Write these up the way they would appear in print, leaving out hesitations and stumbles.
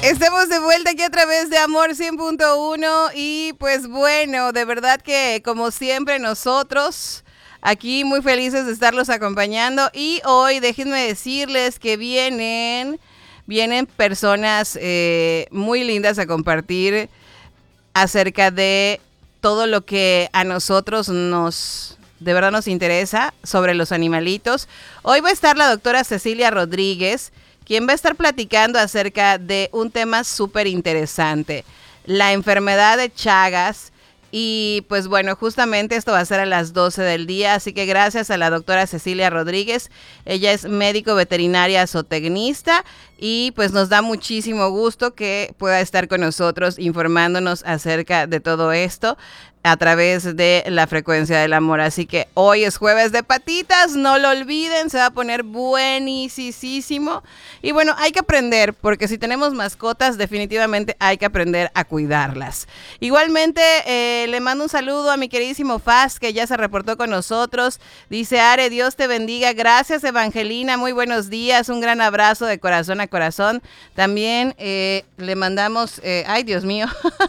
Estamos de vuelta aquí a través de Amor 100.1 y pues bueno, de verdad que como siempre nosotros aquí muy felices de estarlos acompañando y hoy déjenme decirles que vienen personas muy lindas a compartir acerca de todo lo que a nosotros de verdad nos interesa sobre los animalitos. Hoy va a estar la doctora Cecilia Rodríguez, quien va a estar platicando acerca de un tema súper interesante, la enfermedad de Chagas. Y pues bueno, justamente esto va a ser a las 12 del día, así que gracias a la doctora Cecilia Rodríguez. Ella es médico veterinaria zootecnista y pues nos da muchísimo gusto que pueda estar con nosotros informándonos acerca de todo esto a través de la frecuencia del amor. Así que hoy es jueves de patitas, no lo olviden, se va a poner buenísimo. Y bueno, hay que aprender, porque si tenemos mascotas, definitivamente hay que aprender a cuidarlas. Igualmente, le mando un saludo a mi queridísimo Faz, que ya se reportó con nosotros. Dice, Are, Dios te bendiga. Gracias, Evangelina, muy buenos días. Un gran abrazo de corazón a corazón. También le mandamos, ay, Dios mío.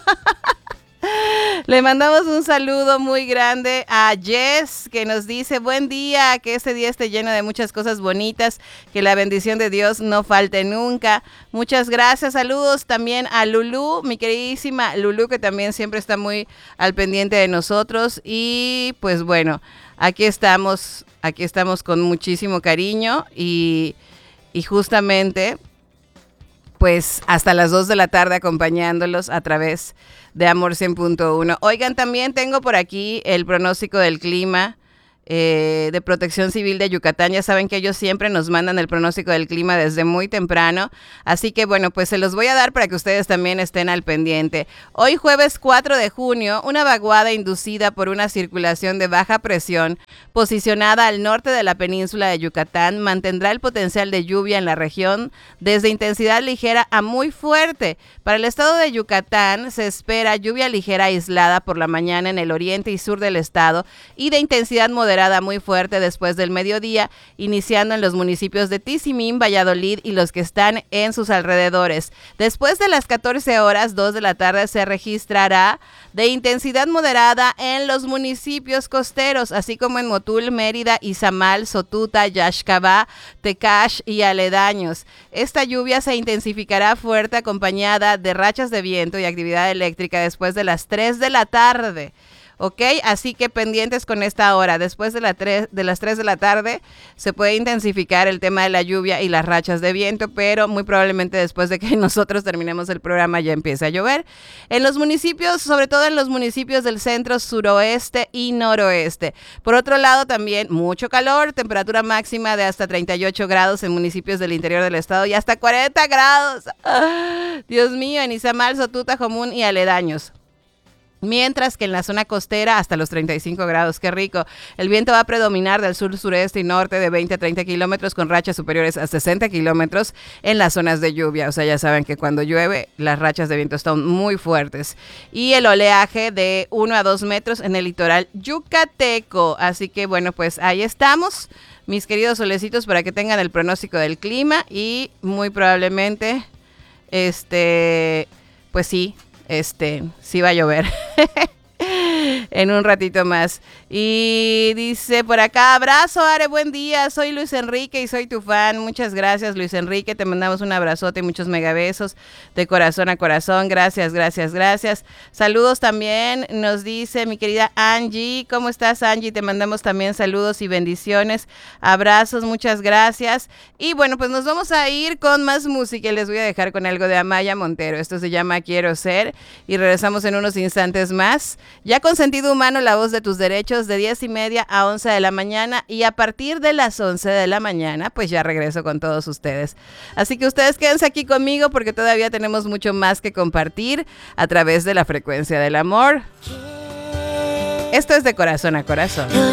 Le mandamos un saludo muy grande a Jess, que nos dice, buen día, que este día esté lleno de muchas cosas bonitas, que la bendición de Dios no falte nunca. Muchas gracias, saludos también a Lulú, mi queridísima Lulú, que también siempre está muy al pendiente de nosotros. Y pues bueno, aquí estamos con muchísimo cariño y justamente pues hasta las 2 de la tarde acompañándolos a través de Amor 100.1. Oigan, también tengo por aquí el pronóstico del clima de Protección Civil de Yucatán. Ya saben que ellos siempre nos mandan el pronóstico del clima desde muy temprano. Así que bueno, pues se los voy a dar para que ustedes también estén al pendiente. Hoy jueves 4 de junio, una vaguada inducida por una circulación de baja presión posicionada al norte de la península de Yucatán mantendrá el potencial de lluvia en la región desde intensidad ligera a muy fuerte. Para el estado de Yucatán se espera lluvia ligera aislada por la mañana en el oriente y sur del estado y de intensidad moderada muy fuerte después del mediodía, iniciando en los municipios de Tizimín, Valladolid y los que están en sus alrededores. Después de las 14 horas, 2 de la tarde, se registrará de intensidad moderada en los municipios costeros, así como en Motul, Mérida, Izamal, Sotuta, Yaxcabá, Tecash y aledaños. Esta lluvia se intensificará fuerte acompañada de rachas de viento y actividad eléctrica después de las 3 de la tarde. ¿Ok? Así que pendientes con esta hora. Después de las 3 de la tarde se puede intensificar el tema de la lluvia y las rachas de viento, pero muy probablemente después de que nosotros terminemos el programa ya empiece a llover. En los municipios, sobre todo en los municipios del centro, suroeste y noroeste. Por otro lado, también mucho calor, temperatura máxima de hasta 38 grados en municipios del interior del estado y hasta 40 grados. Dios mío, en Izamal, Sotuta, Jomún y aledaños. Mientras que en la zona costera hasta los 35 grados, qué rico. El viento va a predominar del sur, sureste y norte de 20 a 30 kilómetros con rachas superiores a 60 kilómetros en las zonas de lluvia. O sea, ya saben que cuando llueve las rachas de viento están muy fuertes. Y el oleaje de 1 a 2 metros en el litoral yucateco. Así que bueno, pues ahí estamos, mis queridos solecitos, para que tengan el pronóstico del clima y muy probablemente, pues sí va a llover en un ratito más. Y dice por acá, abrazo, Are, buen día, soy Luis Enrique y soy tu fan. Muchas gracias, Luis Enrique, te mandamos un abrazote y muchos megabesos de corazón a corazón. Gracias. Saludos también, nos dice mi querida Angie. ¿Cómo estás, Angie? Te mandamos también saludos y bendiciones, abrazos, muchas gracias. Y bueno, pues nos vamos a ir con más música. Les voy a dejar con algo de Amaya Montero. Esto se llama Quiero Ser y regresamos en unos instantes más. Ya con sentido humano, la voz de tus derechos, de 10:30 a 11 de la mañana, y a partir de las 11 de la mañana, pues ya regreso con todos ustedes. Así que ustedes quédense aquí conmigo porque todavía tenemos mucho más que compartir a través de la frecuencia del amor. Esto es de corazón a corazón.